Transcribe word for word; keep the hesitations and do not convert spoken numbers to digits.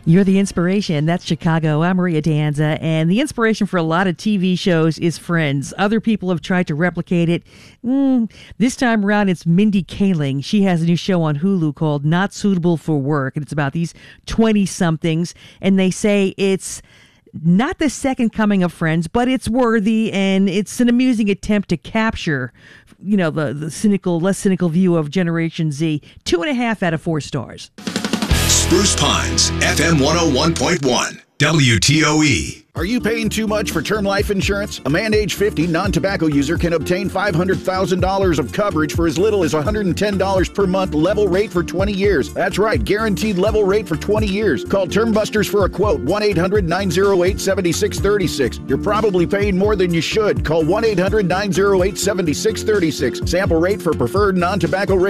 You're the inspiration. That's Chicago. I'm Maria Danza. And the inspiration for a lot of T V shows is Friends. Other people have tried to replicate it. Mm, this time around, it's Mindy Kaling. She has a new show on Hulu called Not Suitable for Work. And it's about these twenty-somethings. And they say it's not the second coming of Friends, but it's worthy. And it's an amusing attempt to capture, you know, the, the cynical, less cynical view of Generation Z. Two and a half out of four stars. Spruce Pines, F M one oh one point one, W T O E. Are you paying too much for term life insurance? A man age fifty non-tobacco user can obtain five hundred thousand dollars of coverage for as little as one hundred ten dollars per month, level rate for twenty years. That's right, guaranteed level rate for twenty years. Call Term Busters for a quote, one eight hundred nine oh eight seven six three six. You're probably paying more than you should. Call one eight hundred nine oh eight seven six three six. Sample rate for preferred non-tobacco rate.